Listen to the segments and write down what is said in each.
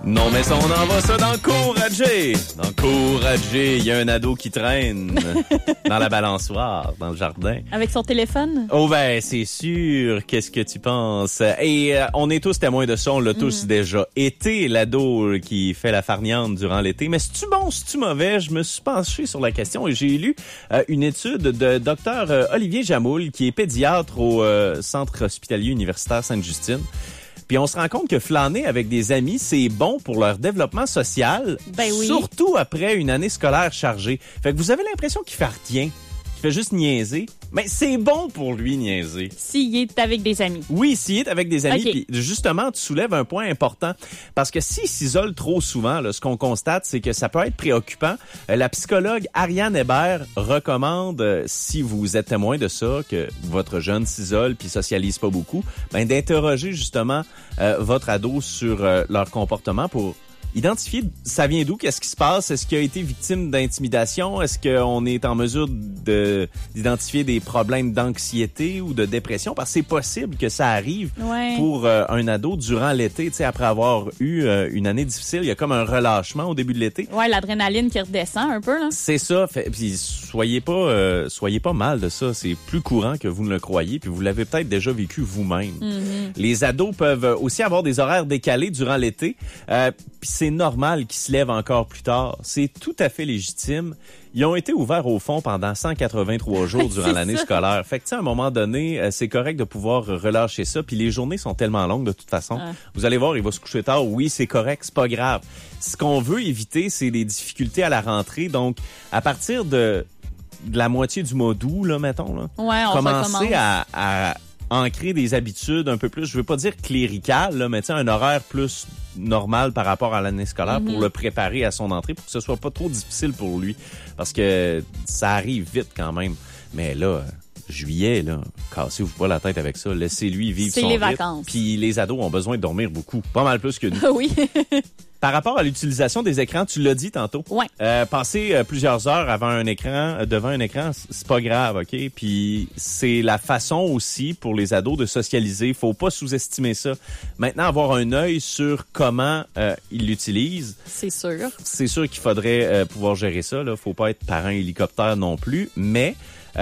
Non, mais ça, on envoie ça dans le cours à Jay. Dans le cours à Jay, il y a un ado qui traîne dans la balançoire, dans le jardin. Avec son téléphone? Oh ben, c'est sûr. Qu'est-ce que tu penses? Et on est tous témoins de ça, on l'a tous déjà été, l'ado qui fait la farniente durant l'été. Mais c'est-tu bon, c'est-tu mauvais? Je me suis penché sur la question et j'ai lu une étude de Dr Olivier Jamoul, qui est pédiatre au Centre hospitalier universitaire Sainte-Justine. Puis on se rend compte que flâner avec des amis, c'est bon pour leur développement social, ben oui. Surtout après une année scolaire chargée. Fait que vous avez l'impression qu'il fait rien, qu'il fait juste niaiser, mais c'est bon pour lui niaiser. S'il est avec des amis. Oui, s'il est avec des amis. Okay. Puis justement, tu soulèves un point important, parce que s'il s'isole trop souvent, là, ce qu'on constate, c'est que ça peut être préoccupant. La psychologue Ariane Hébert recommande, si vous êtes témoin de ça, que votre jeune s'isole puis socialise pas beaucoup, ben d'interroger justement votre ado sur leur comportement pour identifier ça vient d'où, qu'est-ce qui se passe, est-ce qu'il a été victime d'intimidation, est-ce qu'on est en mesure d'identifier des problèmes d'anxiété ou de dépression, parce que c'est possible que ça arrive pour un ado durant l'été, tu sais, après avoir eu une année difficile, il y a comme un relâchement au début de l'été. Ouais, l'adrénaline qui redescend un peu là. C'est ça, puis soyez pas mal de ça, c'est plus courant que vous ne le croyez, puis vous l'avez peut-être déjà vécu vous-même. Mm-hmm. Les ados peuvent aussi avoir des horaires décalés durant l'été, puis c'est normal qu'ils se lèvent encore plus tard. C'est tout à fait légitime. Ils ont été ouverts au fond pendant 183 jours durant l'année scolaire. Fait que, tu sais, à un moment donné, c'est correct de pouvoir relâcher ça. Puis les journées sont tellement longues de toute façon. Vous allez voir, il va se coucher tard. Oui, c'est correct, c'est pas grave. Ce qu'on veut éviter, c'est des difficultés à la rentrée. Donc, à partir de la moitié du mois d'août, là, mettons, là, commencer à ancrer des habitudes un peu plus, je veux pas dire cléricales, là, mais tu sais, un horaire plus normal par rapport à l'année scolaire pour le préparer à son entrée, pour que ce soit pas trop difficile pour lui. Parce que ça arrive vite quand même. Mais là, juillet, là, cassez-vous pas la tête avec ça. Laissez-lui vivre son rythme. C'est les vacances. Puis les ados ont besoin de dormir beaucoup. Pas mal plus que nous. Oui. Par rapport à l'utilisation des écrans, tu l'as dit tantôt. Ouais. Passer plusieurs heures devant un écran, c'est pas grave, OK? Puis c'est la façon aussi pour les ados de socialiser. Faut pas sous-estimer ça. Maintenant, avoir un œil sur comment ils l'utilisent. C'est sûr. C'est sûr qu'il faudrait pouvoir gérer ça. Là, faut pas être parent hélicoptère non plus, mais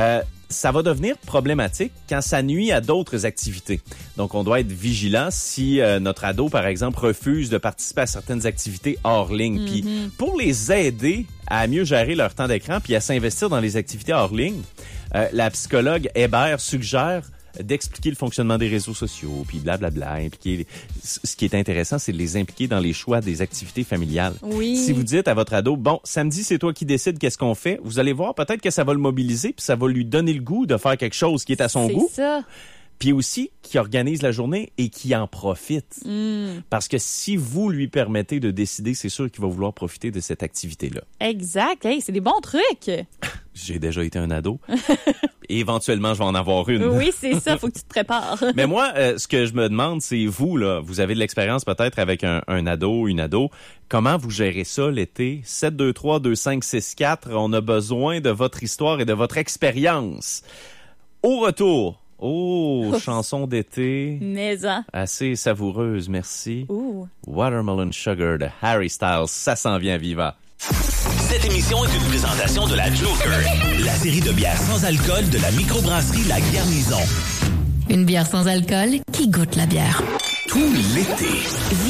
ça va devenir problématique quand ça nuit à d'autres activités. Donc, on doit être vigilant si notre ado, par exemple, refuse de participer à certaines activités hors ligne. Puis, pour les aider à mieux gérer leur temps d'écran puis à s'investir dans les activités hors ligne, la psychologue Hébert suggère d'expliquer le fonctionnement des réseaux sociaux, puis blablabla, impliquer. Ce qui est intéressant, c'est de les impliquer dans les choix des activités familiales. Oui. Si vous dites à votre ado, bon, samedi, c'est toi qui décides qu'est-ce qu'on fait, vous allez voir, peut-être que ça va le mobiliser, puis ça va lui donner le goût de faire quelque chose qui est à son goût. C'est ça. Puis aussi, qui organise la journée et qui en profite. Parce que si vous lui permettez de décider, c'est sûr qu'il va vouloir profiter de cette activité-là. Exact. Hey, c'est des bons trucs. J'ai déjà été un ado. Et éventuellement, je vais en avoir une. Oui, c'est ça. Faut que tu te prépares. Mais moi, ce que je me demande, c'est vous, là, vous avez de l'expérience peut-être avec un ado, une ado. Comment vous gérez ça l'été? 723-2564, on a besoin de votre histoire et de votre expérience. Au retour, chanson d'été. Maison. Assez savoureuse, merci. Ouh. Watermelon Sugar de Harry Styles, ça s'en vient Viva. Cette émission est une présentation de la Joker, la série de bières sans alcool de la microbrasserie La Garnison. Une bière sans alcool qui goûte la bière. Tout l'été.